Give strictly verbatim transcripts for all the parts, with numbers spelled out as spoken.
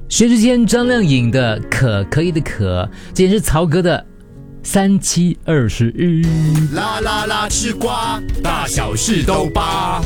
薛之谦、张靓颖的可可以的可，今天是曹格的三七二十一。 啦啦啦，吃瓜，大小事都扒。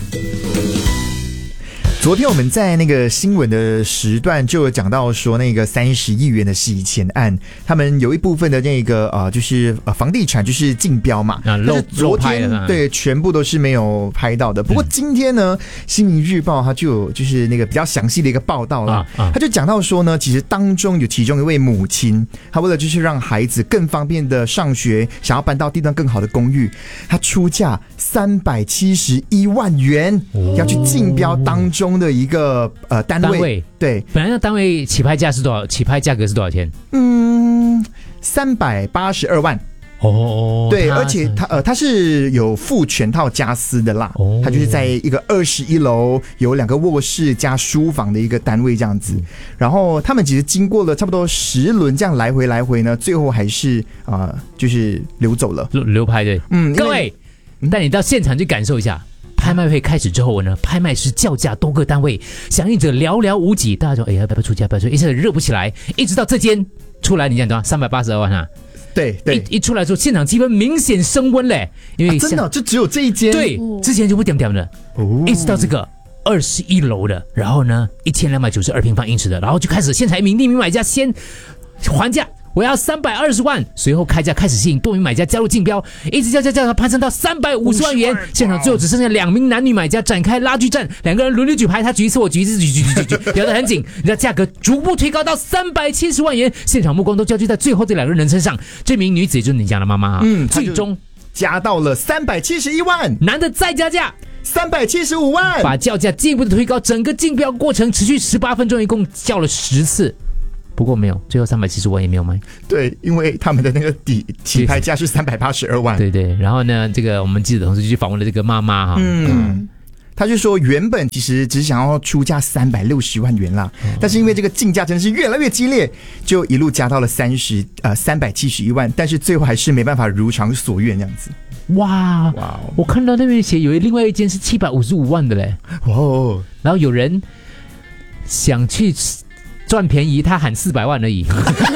昨天我们在那个新闻的时段就有讲到说，那个三十亿元的洗钱案，他们有一部分的那个呃，就是呃房地产就是竞标嘛， 啊，漏昨天对全部都是没有拍到的。不过今天呢，嗯、新民日报它就有就是那个比较详细的一个报道啦，啊啊、他就讲到说呢，其实当中有其中一位母亲，她为了就是让孩子更方便的上学，想要搬到地段更好的公寓，她出价三百七十一万元，哦、要去竞标当中的一个呃单位，单位对， 本来那单位起拍价是多少？起拍价格是多少钱？ 嗯，三百八十二万。 哦， 对，而且它呃它是有附全套家私的啦，哦、它就是在一个二十一楼有两个卧室加书房的一个单位这样子。嗯、然后他们其实经过了差不多十轮这样来回来回呢，最后还是啊、呃、就是流走了， 流拍对。嗯，各位，带你到现场去感受一下。拍卖会开始之后呢，拍卖师叫价多个单位，响应者寥寥无几，大家说哎呀，不要出价，不要出价，一下子热不起来，一直到这间出来，你讲多少？三百八十二万啊！ 对对， 一一出来之后，现场气氛明显升温嘞，因为、 啊、真的就只有这一间， 对，哦、之前就不点点的，哦、一直到这个二十一楼的，然后呢，一千两百九十二平方英尺的，然后就开始现场一名匿名买家先还价。我要三百二十万，随后开价开始吸引多名买家加入竞标，一直叫价价攀升到三百五十万元。现场最后只剩下两名男女买家展开拉锯战，两个人轮流举牌，他举一次我举一次，举举举举举，聊得很紧。人家价格逐步推高到三百七十万元，现场目光都焦聚在最后这两个人身上。这名女子也就是你讲的妈妈啊，嗯，最终加到了三百七十一万， 男的再加价。 三百七十五万， 把叫价进一步的推高，整个竞标过程持续十八分钟，一共叫了十次。不过没有，最后三百七十万也没有卖。 对，因为他们的那个底起拍价是三百八十二万。 对对，然后呢，这个我们记者同事就去访问了这个妈妈哈，嗯， 嗯他就说原本其实只想要出价三百六十万元啦，哦、但是因为这个竞价真的是越来越激烈，就一路加到了三十呃三百七十一万，但是最后还是没办法如偿所愿这样子。 哇哇！我看到那边写有另外一间是七百五十五万的嘞，哇、哦！然后有人想去赚便宜，他喊四百万而已。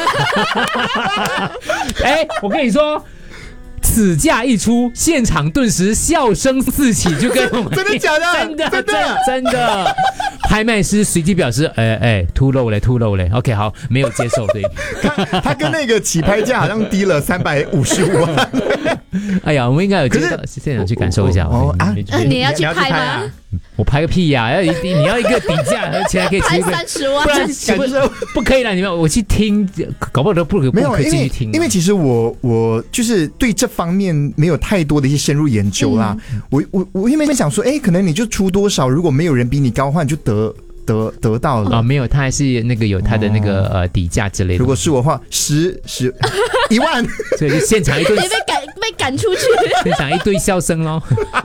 哎，我跟你说，此价一出，现场顿时笑声四起，就跟我们真的假的？ 真的真的真的。拍卖师随即表示：“哎哎，秃漏嘞，秃漏嘞。” OK， 好，没有接受。对， 他他跟那个起拍价好像低了三百五十五万。 哎呀，我们应该有接到现场去感受一下。 哦啊，你要去拍吗？ 我拍个屁呀、啊！要你要一个底价，而且还可以拍三十万， 不然不不可以了。你们我去听，搞不好都不不可以继续听。 因为其实我我就是对这方面没有太多的一些深入研究啦。嗯、我我我因为想说，哎，可能你就出多少，如果没有人比你高的话，你就得得得到了啊、哦。没有，他还是那个有他的那个、哦、呃底价之类的。 如果是我的话，十十一万， 所以就现场一堆被赶被赶出去， 现场一堆笑声咯。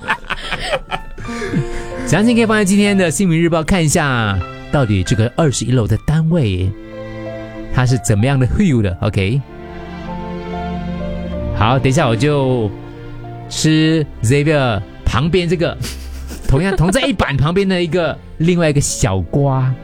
详情可以放在今天的新民日报看一下，到底这个二十一楼的单位它是怎么样的 hue 的 OK。 好，等一下我就吃 Xavier 旁边这个同样同在一板旁边的一个另外一个小瓜